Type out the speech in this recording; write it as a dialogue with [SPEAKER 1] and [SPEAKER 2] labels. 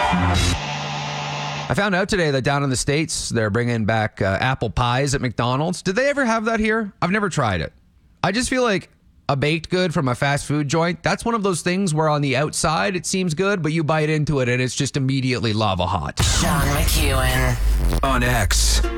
[SPEAKER 1] I found out today that down in the States, they're bringing back apple pies at McDonald's. Did they ever have that here? I've never tried it. I just feel like a baked good from a fast food joint, that's one of those things where on the outside it seems good, but you bite into it and it's just immediately lava hot.
[SPEAKER 2] Sean McEwen.
[SPEAKER 3] On X.